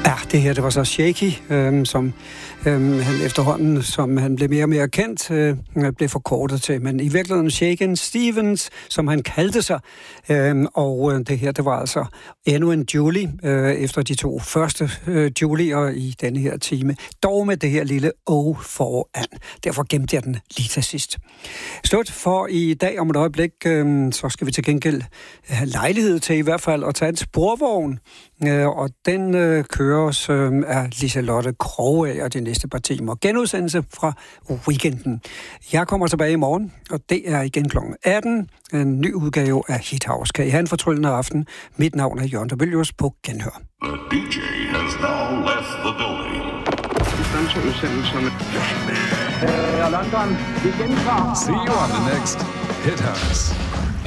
Ja, det her, det var så Shaky, som han efterhånden, som han blev mere og mere kendt, blev forkortet til. Men i virkeligheden Shakin' Stevens, som han kaldte sig. Og det her, det var altså endnu en Julie, efter de to første Julier i denne her time. Dog med det her lille O foran. Derfor gemte jeg den lige til sidst. Slut for i dag om et øjeblik, så skal vi til gengæld have lejlighed til i hvert fald at tage en sporvogn. Og den kører os af Liselotte Krogager de næste par timer. Genudsendelse fra weekenden. Jeg kommer tilbage i morgen, og det er igen kl. 18. En ny udgave af Hit House. Kan I have en fortryllende aften? Mit navn er Jørgen Dobelius på Genhør. The DJ has now left the building. London, vi gentager. See you on the next Hit House.